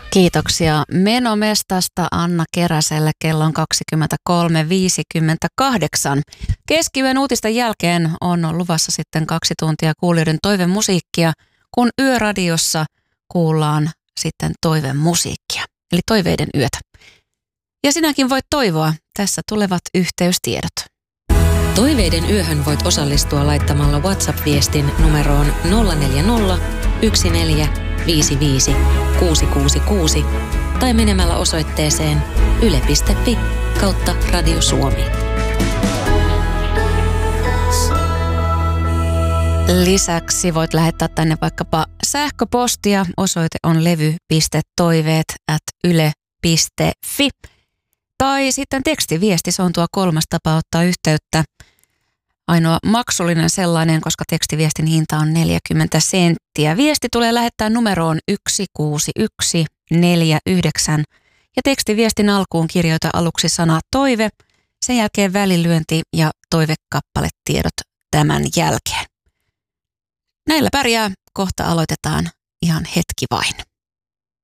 Kiitoksia Menomestasta Anna Keräselle. Kello on 23.58. Keskiyön uutisten jälkeen on luvassa sitten 2 tuntia kuulijoiden toivemusiikkia, kun Yöradiossa kuullaan sitten toivemusiikkia, eli toiveiden yötä. Ja sinäkin voit toivoa. Tässä tulevat yhteystiedot. Toiveiden yöhön voit osallistua laittamalla WhatsApp-viestin numeroon 040 1455 666 tai menemällä osoitteeseen yle.fi/Radio Suomi. Lisäksi voit lähettää tänne vaikkapa sähköpostia. Osoite on levy.toiveet@yle.fi. Tai sitten tekstiviesti, se on tuo 3. tapa ottaa yhteyttä. Ainoa maksullinen sellainen, koska tekstiviestin hinta on 40 senttiä. Viesti tulee lähettää numeroon 16149 ja tekstiviestin alkuun kirjoita aluksi sana toive, sen jälkeen välilyönti ja toivekappaletiedot tämän jälkeen. Näillä pärjää, kohta aloitetaan ihan hetki vain.